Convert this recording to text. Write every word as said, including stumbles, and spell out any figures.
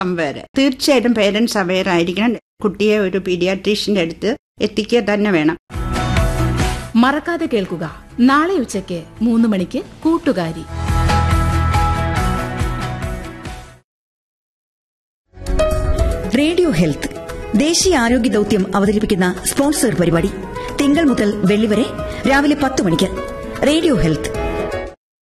Aware. തീർച്ചയായിട്ടും parents aware ആയിരിക്കണം. കുട്ടിയെ ഒരു പീഡിയാട്രീഷ്യന്റെ അടുത്ത് എത്തിക്കുക തന്നെ വേണം. മറക്കാതെ കേൾക്കുക നാളെ ഉച്ചയ്ക്ക് മൂന്ന് മണിക്ക് കൂട്ടുകാരി. റേഡിയോ ഹെൽത്ത് ദേശീയ ആരോഗ്യ ദൌത്യം അവതരിപ്പിക്കുന്ന സ്പോൺസർ പരിപാടി തിങ്കൾ മുതൽ വെള്ളി വരെ രാവിലെ പത്ത് മണിക്ക്. Radio health